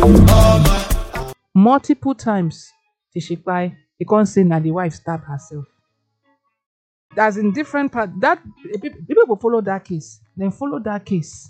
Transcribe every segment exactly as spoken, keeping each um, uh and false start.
Multiple times till she cry, he can't say that the wife stabbed herself. That's in different part. That people people will follow that case. Then follow that case.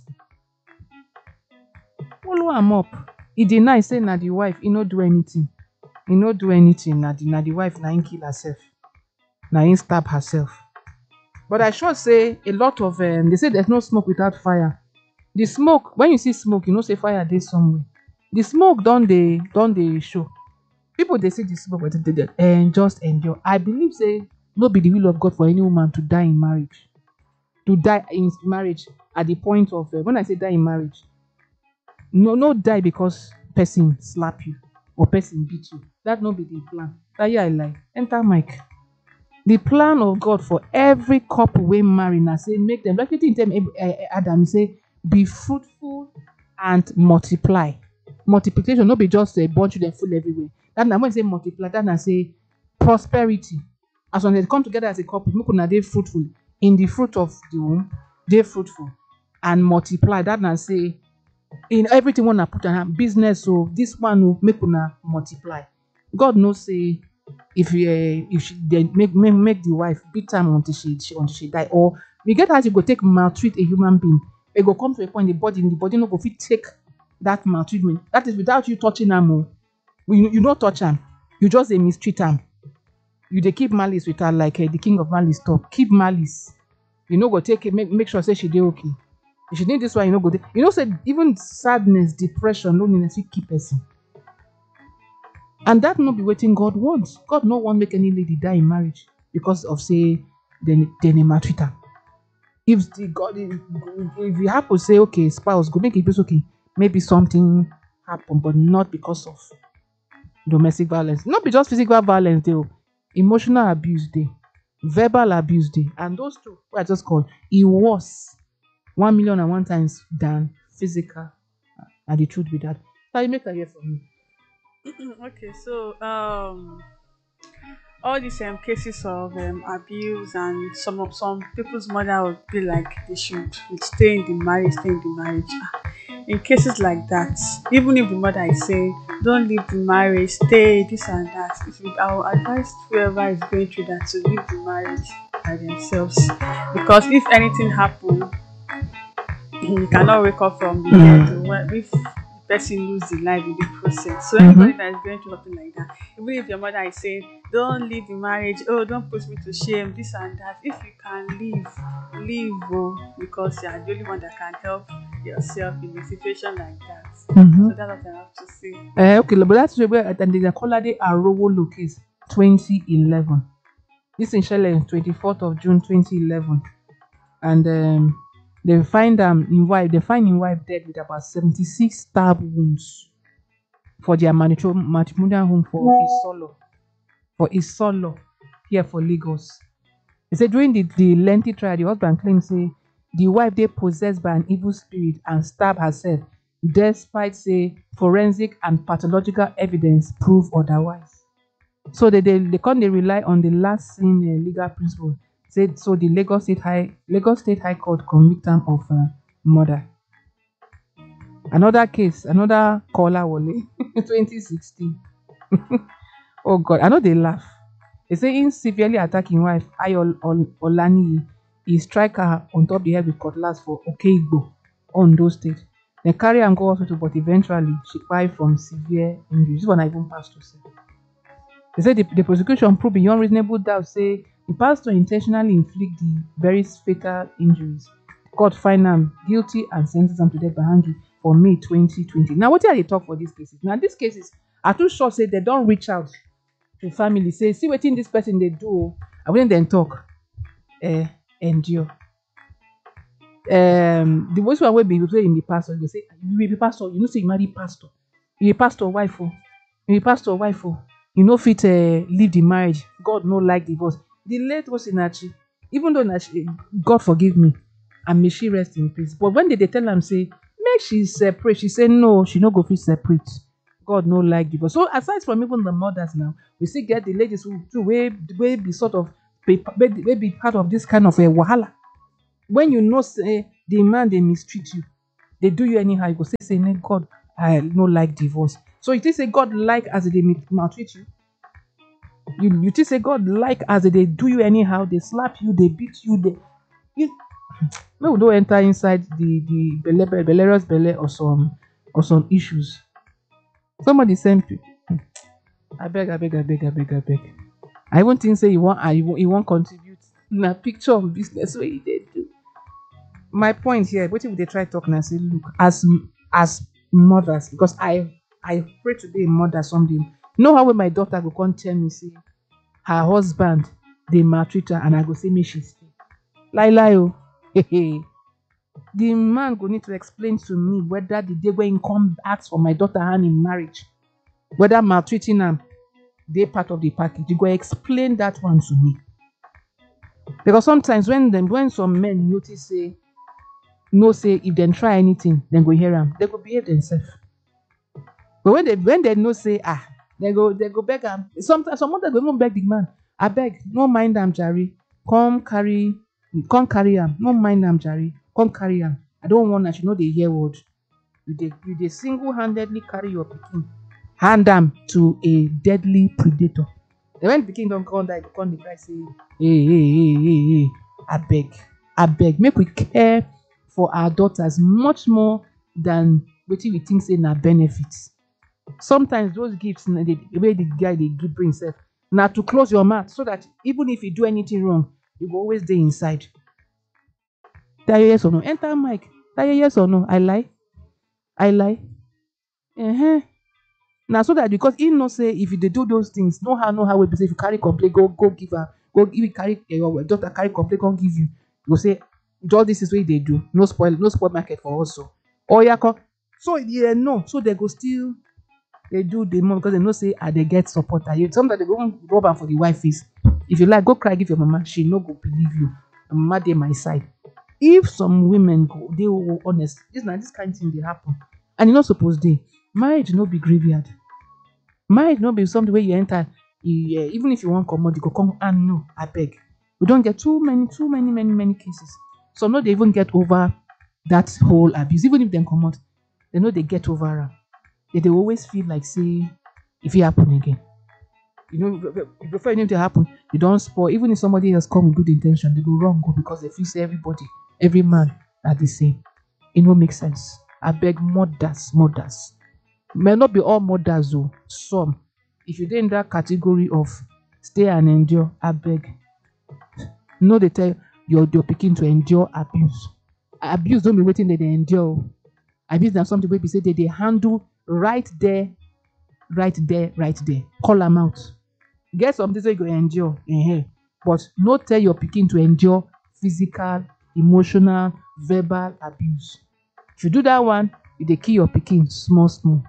Follow him up. He deny saying that the wife, he no do anything. He no do anything. Na the, na the wife na him kill herself. Na him stab herself. But I sure say a lot of um, they say there's no smoke without fire. The smoke, when you see smoke, you know say fire there somewhere. The smoke don't they don't they show. People they say the smoke, but they, they, and just endure. I believe say no be the will of God for any woman to die in marriage. To die in marriage at the point of uh, when I say die in marriage, no no die because person slap you or person beat you. That no be the plan. That yeah I lie. Enter mic. The plan of God for every couple we marry now say make them like in them Adam say be fruitful and multiply. Multiplication no be just a bunch of them full everywhere. That now when I say multiply, that I say prosperity. As when they come together as a couple, make una dey fruitful in the fruit of the womb, they fruitful and multiply. That I say in everything when I put on hand, business, so this one will make una multiply. God knows say if you uh, if she they make, make make the wife beat time until she, she until she die, or we get how you go take maltreat a human being, it go come to a point the body the body no go fit take that maltreatment. That is without you touching them. Oh. You you don't touch them, you just a mistreat them. You they keep malice with her like uh, the king of malice talk. Keep malice. You know go take it, make, make sure say she dey okay. If she need this one, you know go. You know say even sadness, depression, loneliness, you keep person. And that not be waiting God wants. God no want make any lady die in marriage because of say then then a maltreat her. If the God if, if you have to say okay, spouse go make it be okay, maybe something happen, but not because of domestic violence. Not be just physical violence, though. Emotional abuse day, verbal abuse day, and those two what I just called it was one million and one times than physical. And the truth be that. So you make a hear from me. Okay, so um all these um, cases of um, abuse and some of some people's mother would be like they should stay in the marriage, stay in the marriage. Ah, in cases like that, even if the mother is saying don't leave the marriage, stay this and that, if you, I will advise whoever is going through that to leave the marriage by themselves, because if anything happen, you cannot wake up from the bed to when- if the person lose the life in the process. So anybody Mm-hmm. that is going through something like that, even if your mother is saying don't leave the marriage, oh don't put me to shame, this and that, if you can leave, leave, oh, because you are the only one that can help yourself in a situation like that. Mm-hmm. So that's what I have to say. Uh, okay, but that's where and the Kolade Arowo case twenty eleven. This in Shelley, twenty-fourth of June twenty eleven. And um, they find um in wife they find him wife dead with about seventy-six stab wounds for their matrimonial matrimonial home for Isolo. For Isolo here for Lagos. They said during the, the lengthy trial, the husband claims say the wife they possessed by an evil spirit and stabbed herself, despite say forensic and pathological evidence prove otherwise. So they they, they can't they rely on the last seen uh, legal principle. Said so the Lagos State High Lagos State High Court convict them of uh, murder. Another case, another caller Wole, twenty sixteen. Oh God, I know they laugh. They say in severely attacking wife Ayol Ol- Olani, he strike her on top the head with cutlass for Okeigbo, Ondo State. They carry am go hospital, but eventually she died from severe injuries. This one I even passed to say. They say the, the prosecution proved beyond reasonable doubt say the pastor intentionally inflict the very fatal injuries. Court find am guilty and sentence am to death by hanging for May twenty twenty. Now, what are they talk for these cases? Now, these cases are too short. Say they don't reach out to family. Say, see what in this person they do. And when they talk, uh, endure. Um, the most one will be say in the pastor. You go say you will be pastor. You know, say you marry pastor. You be pastor wife. Oh, you be pastor wife. Oh, you know fit uh, leave the marriage. God no like divorce. The late Osinachi, even though Nachi, God forgive me, and may she rest in peace. But when they, they tell am say make she separate, she say no, she no go fit separate. God no like divorce. So aside from even the mothers now, we still get the ladies who too wey wey be sort of be, be, be be part of this kind of a wahala. When you know say the man they mistreat you, they do you anyhow, you go say say "Nee, God I no like divorce. So you think say God like as they maltreat you? You you think say God like as they do you anyhow? They slap you, they beat you, they you no we don't enter inside the the belle belle belleros belle or some or some issues. Somebody send you. I beg, I beg, I beg, I beg, I beg. I won't think say you want I you won't contribute na picture of business where you dey do. My point here, what if they try talk and say, look, as as mothers, because I I pray to be a mother someday. Know how when my daughter go come tell me say her husband they maltreat her and I go say me she stay. Lie lie oh. The man go need to explain to me whether the day when he come ask for my daughter hand in marriage, whether maltreating am they part of the package. You go explain that one to me. Because sometimes when them when some men notice say no say if they try anything, then go hear them, they go behave themselves. But when they when they no say ah, they go they go beg am. Sometimes some other go even beg the man. I beg, no mind am, Jerry. Come carry, come carry am. No mind am, Jerry. Come carry am. I don't want that you know they hear word. You they you they single-handedly carry your pikin, hand them to a deadly predator. Then when the pikin don't come die, go come the cry say, hey, hey, hey, hey, hey. I beg, I beg, make we care for our daughters much more than wetin we think say na benefits. Sometimes those gifts, na the way the guy they give bring himself, now to close your mouth so that even if you do anything wrong, you go always stay inside. Tell you yes or no. Enter mic. Tell you yes or no. I lie. I lie. Uh-huh. Now so that because he no say if you dey do those things, no how no how we be say if you carry complaint, go go give her, go if you carry your daughter carry complaint, come give you. You go say, all this is what they do. No spoil, no spoil market for us. So oh yeah, come. So yeah, no. So they go still they do the more because they know say ah, they get support. You sometimes they go rub am for the wife face. If you like, go cry, give your mama. She no go believe you. Mama dey my side. If some women go, they will honest. This na this kind of thing they happen, and you not supposed to. Marriage no be graveyard. Marriage no be something where you enter. You, uh, even if you want come out, you go come and no. I beg. We don't get too many, too many, many, many cases. So no, they even get over that whole abuse. Even if they come out, they know they get over it. They, they always feel like say if it happen again. You know, before anything to happen, they don't spoil. Even if somebody else come with good intention, they go wrong go because they feel say everybody, every man are the same. It no make sense. I beg mothers, mothers. May not be all mothers though. Some. If you're in that category of stay and endure, I beg. No, they tell your your picking to endure abuse. Abuse don't be waiting that they endure. Abuse is something where we say that they handle right there, right there, right there. Call them out. Get something so you go endure. Uh-huh. But no tell your picking to endure physical, emotional, verbal abuse. If you do that one, you dey kill your pikin small small.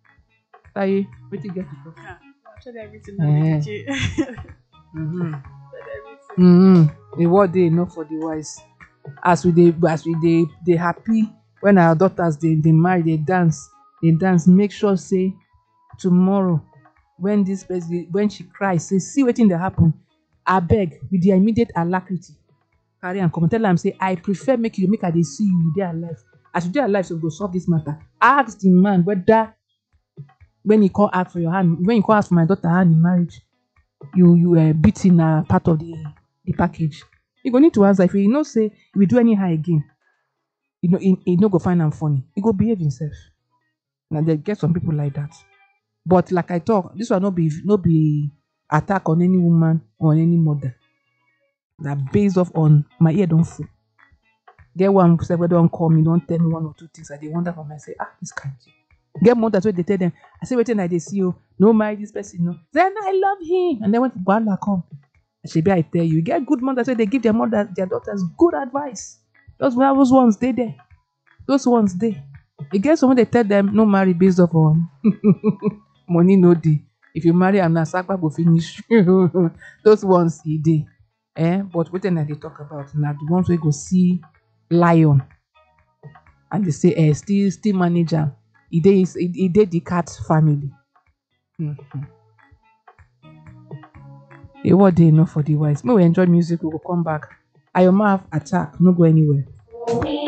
Taye, wetin get to talk? Yeah, I said everything now. Did you? Mm-hmm. Said everything. Mm-hmm. The word dey enough for the wise. As we dey, as we dey, dey happy when our daughters dey dey marry, dey dance, dey dance. Make sure say tomorrow when this person when she cry, say see wetin dey happen. Abeg with the immediate alacrity, carry am come tell am say I prefer make you make I dey see you dey alive. As you dey alive, so we go solve this matter. Ask the man whether when he come ask for your hand, when you come ask for my daughter hand in marriage, you you uh, beating a part of the the package. You go need to answer. If you know say if we do anyhow again, you know he, he no go find am funny. He go behave himself. Now they get some people like that. But like I talk, this will not be no be attack on any woman or on any mother. That based off on my ear don't full. Get one say we don't call me, don't tell me one or two things. I they wonder for myself, ah, this kind of thing. Get mothers where they tell them, I say waiting like they see you, no marry this person, no. Then I love him. And then when Bala come, she be I tell you, get good mothers where they give their mothers, their daughters good advice. Those those ones they there. Those ones they. You get someone they tell them no marry based off on money no day. If you marry and Nasakpa go finish. Those ones he dey. Eh? But what then they talk about now the ones we go see lion and they say eh still still manager. He dey he dey the cat family. Mm-hmm. A word dey enough for the wise. May we enjoy music, we will come back. Ayoma have attack, no go anywhere.